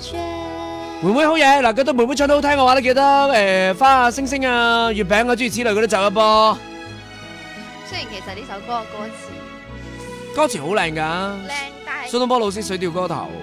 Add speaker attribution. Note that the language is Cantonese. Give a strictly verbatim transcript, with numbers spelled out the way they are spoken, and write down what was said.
Speaker 1: 妹妹好嘢，嗱，覺得妹妹唱得好聽嘅話咧，記得誒花啊、星星啊、月餅啊諸如此類嗰啲就一波。
Speaker 2: 雖然其實呢首歌嘅歌詞
Speaker 1: 歌詞好靚㗎，
Speaker 2: 靚，但係
Speaker 1: 蘇東坡老師水調歌頭。